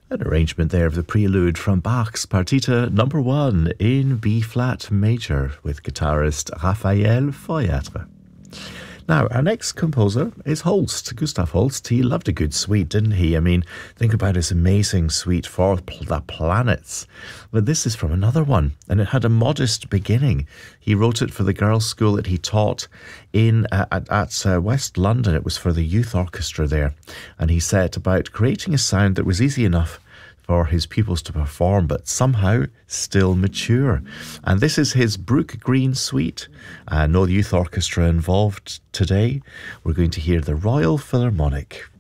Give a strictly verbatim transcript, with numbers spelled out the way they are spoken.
An arrangement there of the prelude from Bach's Partita number one in B-flat major with guitarist Raphael Feuertre. Now, our next composer is Holst, Gustav Holst. He loved a good suite, didn't he? I mean, think about his amazing suite for the planets. But this is from another one, and it had a modest beginning. He wrote it for the girls' school that he taught in uh, at, at uh, West London. It was for the youth orchestra there. And he set about creating a sound that was easy enough for his pupils to perform, but somehow still mature. And this is his Brook Green Suite. Uh, no youth orchestra involved today. We're going to hear the Royal Philharmonic.